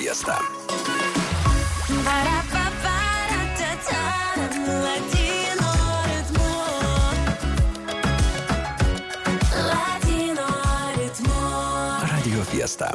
Fiesta. Radio Fiesta.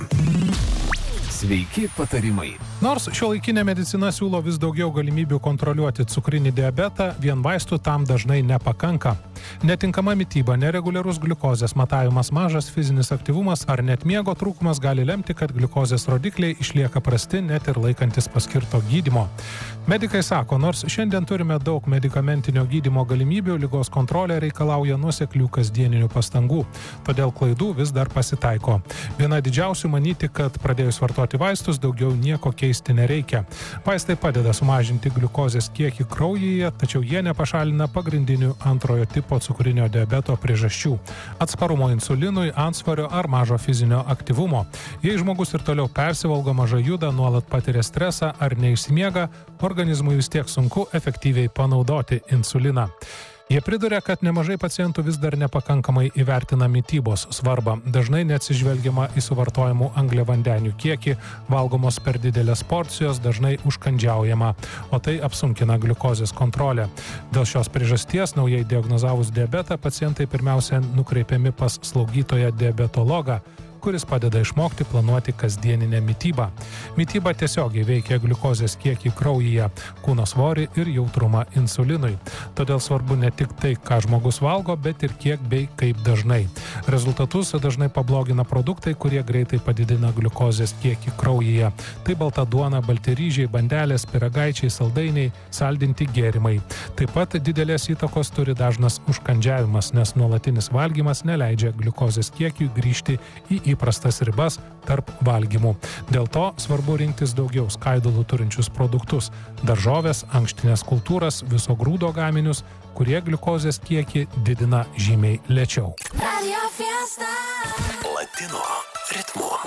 Sveiki patarimai. Nors šiuolaikinė medicina siūlo vis daugiau galimybių kontroliuoti cukrinį diabetą, vien vaistų tam dažnai nepakanka. Netinkama mityba, nereguliarus gliukozės matavimas, mažas fizinis aktyvumas ar net miego trūkumas gali lemti, kad gliukozės rodikliai išlieka prasti net ir laikantis paskirto gydymo. Medikai sako, nors šiandien turime daug medikamentinio gydymo galimybių, ligos kontrolė reikalauja nuoseklių kasdieninių pastangų, todėl klaidų vis dar pasitaiko. Viena didžiausių manyti, kad pradėjus vartoti vaistus daugiau nieko keisti nereikia. Vaistai padeda sumažinti gliukozės kiekį kraujyje, tačiau jie nepašalina pagrindinių antrojo tipo cukrinio diabeto priežasčių – atsparumo insulinui, antsvorio ar mažo fizinio aktyvumo. Jei žmogus ir toliau persivalgo, mažai juda, nuolat patiria stresą ar neišsimiega, organizmui vis tiek sunku efektyviai panaudoti insuliną. Jie priduria, kad nemažai pacientų vis dar nepakankamai įvertina mitybos svarbą. Dažnai neatsižvelgiama į suvartojamų angliavandenių kiekį, valgomos per didelės porcijos, dažnai užkandžiaujama, o tai apsunkina gliukozės kontrolę. Dėl šios priežasties, naujai diagnozavus diabetą, pacientai pirmiausia nukreipiami pas slaugytoją diabetologą, kuris padeda išmokti planuoti kasdieninę mitybą. Mityba tiesiogiai veikia gliukozės kiekį kraujyje, kūno svorį ir jautrumą insulinui. Todėl svarbu ne tik tai, ką žmogus valgo, bet ir kiek bei kaip dažnai. Rezultatus dažnai pablogina produktai, kurie greitai padidina gliukozės kiekį kraujyje. Tai balta duona, balti ryžiai, bandelės, pyragaičiai, saldainiai, saldinti gėrimai. Taip pat didelės įtakos turi dažnas užkandžiavimas, nes nuolatinis valgymas neleidžia gliukozės kiekiui grįžti į įprastas ribas tarp valgymų. Dėl to svarbu rinktis daugiau skaidulų turinčius produktus – daržovės, ankštinės kultūras, viso grūdo gaminius, kurie gliukozės kiekį didina žymiai lėčiau. Latino ritmu.